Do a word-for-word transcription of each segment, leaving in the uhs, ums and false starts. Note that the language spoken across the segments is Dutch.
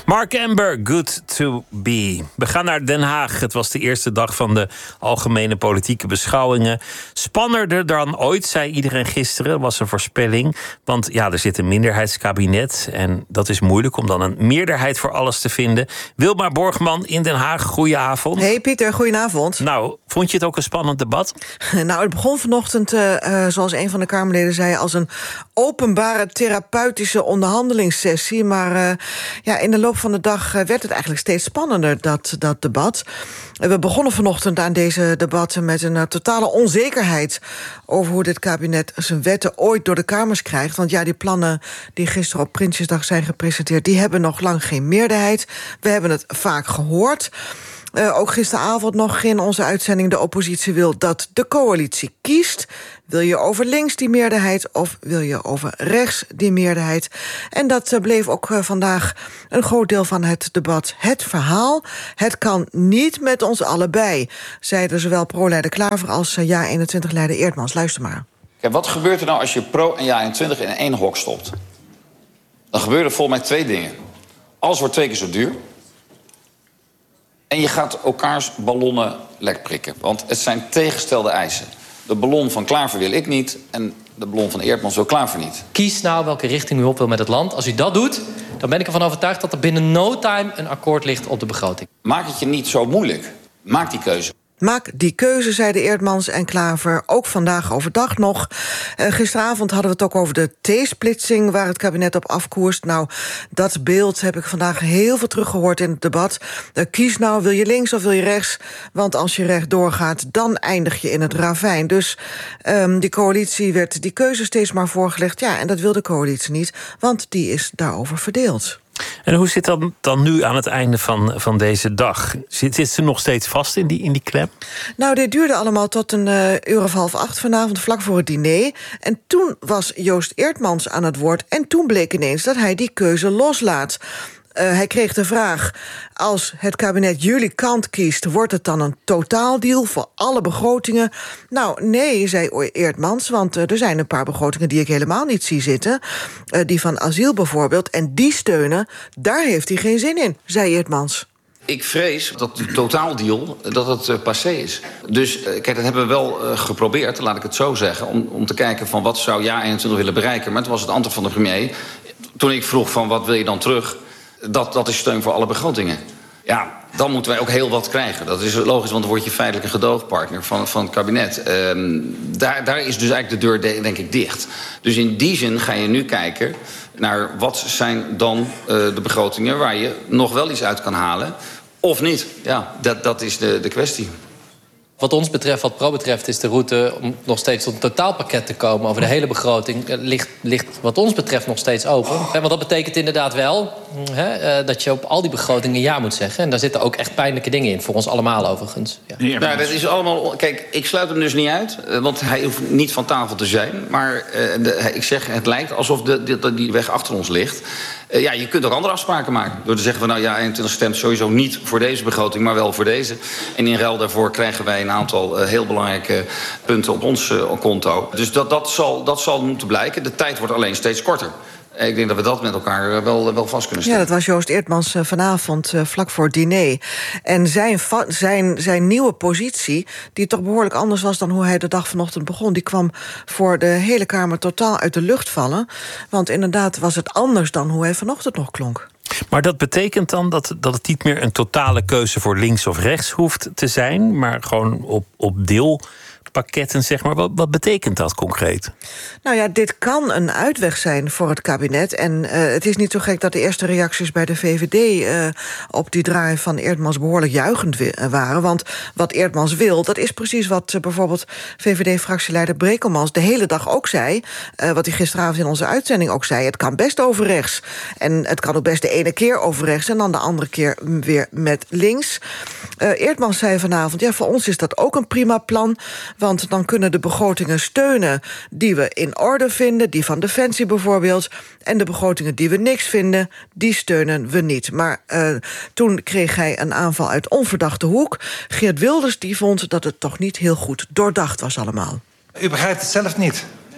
Mark Amber, good to be. We gaan naar Den Haag. Het was de eerste dag van de algemene politieke beschouwingen. Spannender dan ooit, zei iedereen gisteren, was een voorspelling. Want ja, er zit een minderheidskabinet en dat is moeilijk om dan een meerderheid voor alles te vinden. Wilma Borgman in Den Haag, goedenavond. Hey Pieter, goedenavond. Nou, vond je het ook een spannend debat? Nou, het begon vanochtend, uh, uh, zoals een van de Kamerleden zei, als een openbare therapeutische onderhandelingssessie. Maar uh, ja, in de loop van de dag uh, werd het eigenlijk steeds spannender, dat, dat debat. Uh, we begonnen vanochtend aan deze debatten met een uh, totale onzekerheid over hoe dit kabinet zijn wetten ooit door de Kamers krijgt. Want ja, die plannen die gisteren op Prinsjesdag zijn gepresenteerd, die hebben nog lang geen meerderheid. We hebben het vaak gehoord. Uh, ook gisteravond nog in onze uitzending. De oppositie wil dat de coalitie kiest. Wil je over links die meerderheid of wil je over rechts die meerderheid? En dat uh, bleef ook uh, vandaag een groot deel van het debat. Het verhaal, het kan niet met ons allebei, zeiden zowel pro-leider Klaver als uh, Ja eenentwintig-leider Eertmans. Luister maar. Kijk, wat gebeurt er nou als je pro en Ja eenentwintig in één hok stopt? Dan gebeuren er volgens mij twee dingen. Alles wordt twee keer zo duur. En je gaat elkaars ballonnen lek prikken. Want het zijn tegenstelde eisen. De ballon van Klaver wil ik niet en de ballon van Eertmans wil Klaver niet. Kies nou welke richting u op wil met het land. Als u dat doet, dan ben ik ervan overtuigd dat er binnen no time een akkoord ligt op de begroting. Maak het je niet zo moeilijk. Maak die keuze. Maak die keuze, zeiden Eertmans en Klaver, ook vandaag overdag nog. Uh, gisteravond hadden we het ook over de T-splitsing waar het kabinet op afkoerst. Nou, dat beeld heb ik vandaag heel veel teruggehoord in het debat. Uh, kies nou, wil je links of wil je rechts? Want als je rechtdoor gaat, dan eindig je in het ravijn. Dus um, die coalitie werd die keuze steeds maar voorgelegd. Ja, en dat wil de coalitie niet, want die is daarover verdeeld. En hoe zit dat dan nu aan het einde van, van deze dag? Zit, zit ze nog steeds vast in die, in die klem? Nou, dit duurde allemaal tot een uh, uur of half acht vanavond, vlak voor het diner. En toen was Joost Eertmans aan het woord en toen bleek ineens dat hij die keuze loslaat. Uh, hij kreeg de vraag, als het kabinet jullie kant kiest, wordt het dan een totaaldeal voor alle begrotingen? Nou, nee, zei Eertmans, want uh, er zijn een paar begrotingen die ik helemaal niet zie zitten. Uh, die van asiel bijvoorbeeld, en die steunen, daar heeft hij geen zin in, zei Eertmans. Ik vrees dat de totaaldeal dat het uh, passé is. Dus uh, kijk, dat hebben we wel uh, geprobeerd, laat ik het zo zeggen, om, om te kijken van wat zou Ja eenentwintig willen bereiken. Maar toen was het antwoord van de premier, toen ik vroeg van wat wil je dan terug? Dat, dat is steun voor alle begrotingen. Ja, dan moeten wij ook heel wat krijgen. Dat is logisch, want dan word je feitelijk een gedoogpartner van, van het kabinet. Um, daar, daar is dus eigenlijk de deur, de, denk ik, dicht. Dus in die zin ga je nu kijken naar wat zijn dan uh, de begrotingen waar je nog wel iets uit kan halen. Of niet. Ja, dat, dat is de, de kwestie. Wat ons betreft, wat Pro betreft, is de route om nog steeds tot een totaalpakket te komen over de hele begroting, ligt, ligt wat ons betreft nog steeds open. Want dat betekent inderdaad wel hè, dat je op al die begrotingen ja moet zeggen. En daar zitten ook echt pijnlijke dingen in, voor ons allemaal overigens. Ja. Ja, nou, dat is allemaal. Kijk, ik sluit hem dus niet uit, want hij hoeft niet van tafel te zijn. Maar uh, de, ik zeg, het lijkt alsof de, de, die weg achter ons ligt. Uh, ja, je kunt ook andere afspraken maken. Door te zeggen van nou ja, eenentwintig stemt sowieso niet voor deze begroting, maar wel voor deze. En in ruil daarvoor krijgen wij een aantal uh, heel belangrijke punten op ons uh, konto. Dus dat, dat, zal, dat zal moeten blijken. De tijd wordt alleen steeds korter. Ik denk dat we dat met elkaar wel, wel vast kunnen stellen. Ja, dat was Joost Eertmans vanavond, vlak voor het diner. En zijn, zijn, zijn nieuwe positie, die toch behoorlijk anders was dan hoe hij de dag vanochtend begon, die kwam voor de hele Kamer totaal uit de lucht vallen. Want inderdaad was het anders dan hoe hij vanochtend nog klonk. Maar dat betekent dan dat, dat het niet meer een totale keuze voor links of rechts hoeft te zijn, maar gewoon op, op deel pakketten, zeg maar. Wat, wat betekent dat concreet? Nou ja, dit kan een uitweg zijn voor het kabinet. En uh, het is niet zo gek dat de eerste reacties bij de V V D uh, op die draai van Eertmans behoorlijk juichend waren. Want wat Eertmans wil, dat is precies wat uh, bijvoorbeeld V V D-fractieleider Brekelmans de hele dag ook zei. Uh, wat hij gisteravond in onze uitzending ook zei. Het kan best over rechts. En het kan ook best de ene keer over rechts en dan de andere keer weer met links. Uh, Eertmans zei vanavond, ja, voor ons is dat ook een prima plan. Want dan kunnen de begrotingen steunen die we in orde vinden, die van Defensie bijvoorbeeld. En de begrotingen die we niks vinden, die steunen we niet. Maar uh, toen kreeg hij een aanval uit onverdachte hoek. Geert Wilders die vond dat het toch niet heel goed doordacht was allemaal. U begrijpt het zelf niet.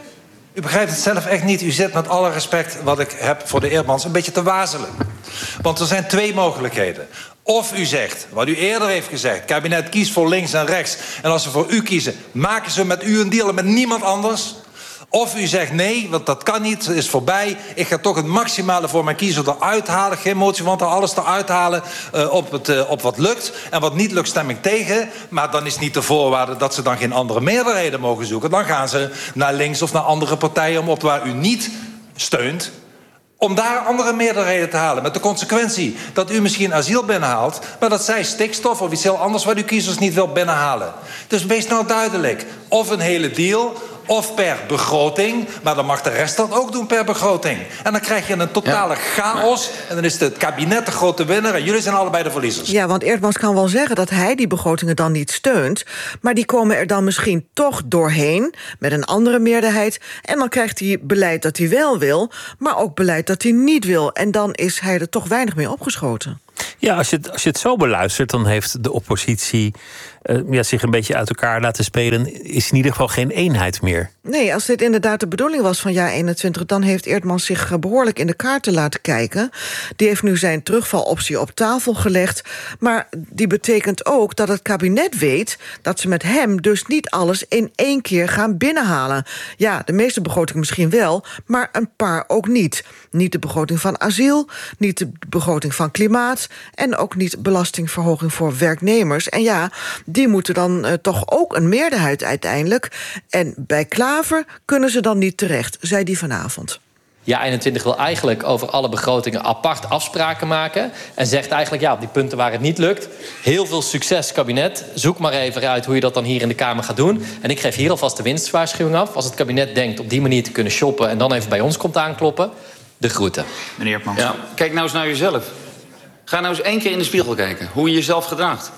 U begrijpt het zelf echt niet. U zit met alle respect wat ik heb voor de Eerdmans een beetje te wazelen. Want er zijn twee mogelijkheden. Of u zegt, wat u eerder heeft gezegd... het kabinet kiest voor links en rechts. En als ze voor u kiezen, maken ze met u een deal en met niemand anders. Of u zegt nee, want dat kan niet, het is voorbij. Ik ga toch het maximale voor mijn kiezer eruit halen. Geen motie, want er alles eruit halen uh, op, het, uh, op wat lukt. En wat niet lukt, stem ik tegen. Maar dan is niet de voorwaarde dat ze dan geen andere meerderheden mogen zoeken. Dan gaan ze naar links of naar andere partijen... om op waar u niet steunt... om daar andere meerderheden te halen. Met de consequentie dat u misschien asiel binnenhaalt... maar dat zij stikstof of iets heel anders... wat uw kiezers niet wil binnenhalen. Dus wees nou duidelijk. Of een hele deal... of per begroting, maar dan mag de rest dat ook doen per begroting. En dan krijg je een totale ja, chaos... Maar... en dan is het kabinet de grote winnaar... en jullie zijn allebei de verliezers. Ja, want Eerdmans kan wel zeggen dat hij die begrotingen dan niet steunt... maar die komen er dan misschien toch doorheen... met een andere meerderheid... en dan krijgt hij beleid dat hij wel wil... maar ook beleid dat hij niet wil. En dan is hij er toch weinig mee opgeschoten. Ja, als je het, als je het zo beluistert, dan heeft de oppositie uh, ja, zich een beetje uit elkaar laten spelen. Is in ieder geval geen eenheid meer. Nee, als dit inderdaad de bedoeling was van jaar eenentwintig... dan heeft Eerdmans zich behoorlijk in de kaarten laten kijken. Die heeft nu zijn terugvaloptie op tafel gelegd. Maar die betekent ook dat het kabinet weet... dat ze met hem dus niet alles in één keer gaan binnenhalen. Ja, de meeste begrotingen misschien wel, maar een paar ook niet. Niet de begroting van asiel, niet de begroting van klimaat... en ook niet belastingverhoging voor werknemers. En ja, die moeten dan uh, toch ook een meerderheid uiteindelijk. En bij Klaver kunnen ze dan niet terecht, zei die vanavond. Ja, eenentwintig wil eigenlijk over alle begrotingen apart afspraken maken... en zegt eigenlijk, ja, op die punten waar het niet lukt... heel veel succes, kabinet. Zoek maar even uit hoe je dat dan hier in de Kamer gaat doen. En ik geef hier alvast de winstwaarschuwing af. Als het kabinet denkt op die manier te kunnen shoppen... en dan even bij ons komt aankloppen, de groeten. Meneer Eerdmans. Ja, kijk nou eens naar uzelf. Ga nou eens één keer in de spiegel kijken, hoe je jezelf gedraagt.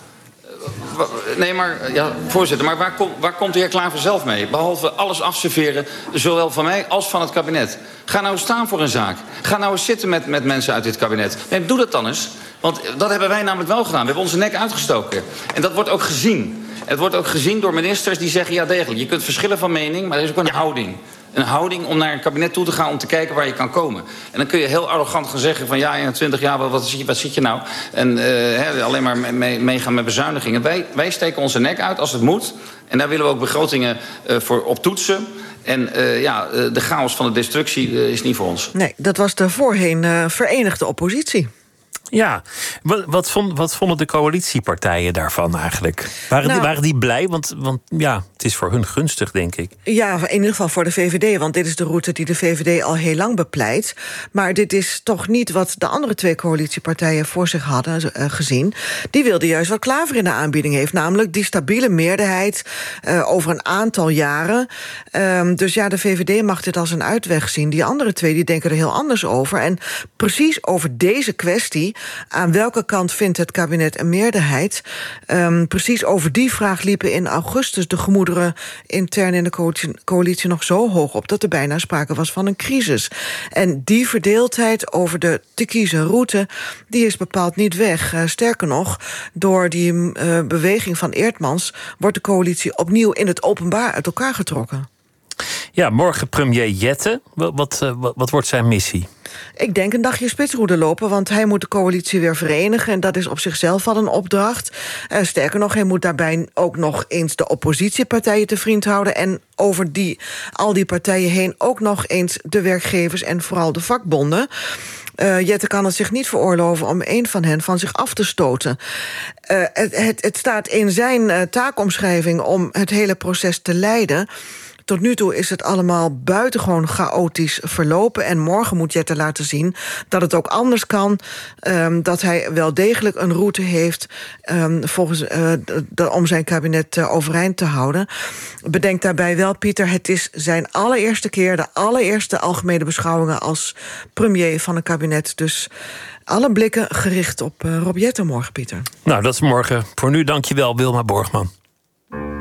Nee, maar, ja, voorzitter, maar waar, kom, waar komt de heer Klaver zelf mee? Behalve alles afserveren, zowel van mij als van het kabinet. Ga nou eens staan voor een zaak. Ga nou eens zitten met, met mensen uit dit kabinet. Nee, doe dat dan eens. Want dat hebben wij namelijk wel gedaan. We hebben onze nek uitgestoken. En dat wordt ook gezien. Het wordt ook gezien door ministers die zeggen, ja degelijk, je kunt verschillen van mening, maar er is ook een ja. houding. Een houding om naar een kabinet toe te gaan om te kijken waar je kan komen. En dan kun je heel arrogant gaan zeggen van ja, eenentwintig jaar, wat, wat, wat zit je nou? En uh, he, alleen maar meegaan mee met bezuinigingen. Wij, wij steken onze nek uit als het moet. En daar willen we ook begrotingen uh, voor op toetsen. En uh, ja, de chaos van de destructie uh, is niet voor ons. Nee, dat was de voorheen uh, verenigde oppositie. Ja, wat, wat, vond, wat vonden de coalitiepartijen daarvan eigenlijk? Waren, nou, die, waren die blij? Want, want ja, het is voor hun gunstig, denk ik. Ja, in ieder geval voor de V V D, want dit is de route die de V V D al heel lang bepleit. Maar dit is toch niet wat de andere twee coalitiepartijen voor zich hadden uh, gezien. Die wilden juist wat Klaver in de aanbieding heeft, namelijk die stabiele meerderheid uh, over een aantal jaren. Um, dus ja, de V V D mag dit als een uitweg zien. Die andere twee die denken er heel anders over. En precies over deze kwestie, aan welke kant vindt het kabinet een meerderheid? Um, precies over die vraag liepen in augustus de gemoederen intern in de coalitie, coalitie nog zo hoog op dat er bijna sprake was van een crisis. En die verdeeldheid over de te kiezen route, die is bepaald niet weg. Uh, sterker nog, door die uh, beweging van Eerdmans wordt de coalitie opnieuw in het openbaar uit elkaar getrokken. Ja, morgen premier Jette. Wat, wat, wat, wat wordt zijn missie? Ik denk een dagje spitsroede lopen, want hij moet de coalitie weer verenigen. En dat is op zichzelf al een opdracht. Uh, sterker nog, hij moet daarbij ook nog eens de oppositiepartijen te vriend houden. En over die, al die partijen heen ook nog eens de werkgevers en vooral de vakbonden. Uh, Jette kan het zich niet veroorloven om een van hen van zich af te stoten. Uh, het, het, het staat in zijn uh, taakomschrijving om het hele proces te leiden. Tot nu toe is het allemaal buitengewoon chaotisch verlopen. En morgen moet Jette laten zien dat het ook anders kan. Um, dat hij wel degelijk een route heeft um, volgens, uh, de, om zijn kabinet uh, overeind te houden. Bedenk daarbij wel, Pieter, het is zijn allereerste keer, de allereerste algemene beschouwingen als premier van een kabinet. Dus alle blikken gericht op uh, Rob Jette morgen, Pieter. Nou, dat is morgen. Voor nu dank je wel, Wilma Borgman.